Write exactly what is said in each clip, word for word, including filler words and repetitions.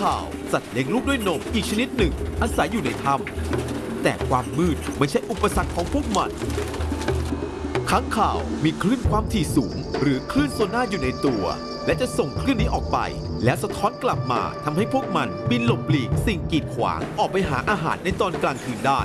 ข่าวสัตว์เลี้ยงลูกด้วยนมอีกชนิดหนึ่งอาศัยอยู่ในถ้ำแต่ความมืดไม่ใช่อุปสรรคของพวกมันค้างข่าวมีคลื่นความถี่สูงหรือคลื่นโซน่าอยู่ในตัวและจะส่งคลื่นนี้ออกไปแล้วสะท้อนกลับมาทำให้พวกมันบินหลบหลีกสิ่งกีดขวางออกไปหาอาหารในตอนกลางคืนได้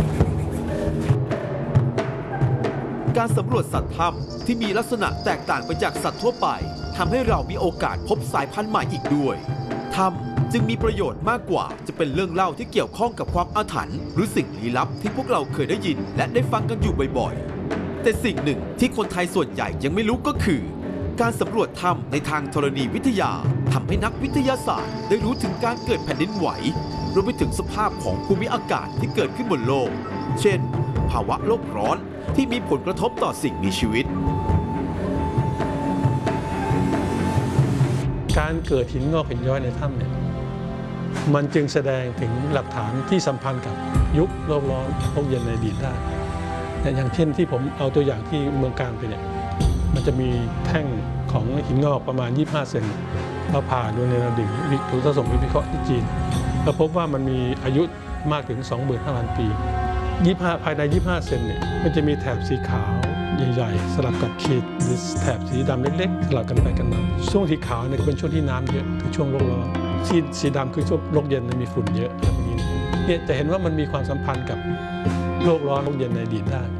การสำรวจสัตว์ถ้ำที่มีลักษณะแตกต่างไปจากสัตว์ทั่วไปทำให้เรามีโอกาสพบสายพันธุ์ใหม่อีกด้วยถ้ำจึงมีประโยชน์มากกว่าจะเป็นเรื่องเล่าที่เกี่ยวข้องกับความอาถรรพ์หรือสิ่งลี้ลับที่พวกเราเคยได้ยินและได้ฟังกันอยู่บ่อยๆแต่สิ่งหนึ่งที่คนไทยส่วนใหญ่ยังไม่รู้ก็คือการสำรวจถ้ำในทางธรณีวิทยาทำให้นักวิทยาศาสตร์ได้รู้ถึงการเกิดแผ่นดินไหวรวมไปถึงสภาพของภูมิอากาศที่เกิดขึ้นบนโลกเช่นภาวะโลกร้อนที่มีผลกระทบต่อสิ่งมีชีวิตการเกิดหินงอกหินย้อยในถ้ำเนี่ยมันจึงแสดงถึงหลักฐานที่สัมพันธ์กับยุคโลกร้อนโลกเย็นในอดีตได้อย่างเช่นที่ผมเอาตัวอย่างที่เมืองกาญไปเนี่ยมันจะมีแท่งของหินงอกประมาณยี่สิบห้าเซนเราผ่าดูในระดับถูกผสมวิเคราะห์ที่จีนเราพบว่ามันมีอายุมากถึง สองหมื่นห้าพัน ปียี่สิบห้าภายในยี่สิบห้าเซนเนี่ยมันจะมีแถบสีขาวใหญ่ๆสลับกับขีดหรือแถบสีดำเล็กๆสลับกันไปกันมาช่วงที่ขาวเนี่ยเป็นช่วงที่น้ำเยอะคือช่วงโลกร้อนสีสีดำคือช่วงโลกเย็นมีฝุ่นเยอะแบบนี้เนี่ยจะเห็นว่ามันมีความสัมพันธ์กับโลกร้อนโลกเย็นในอดีตได้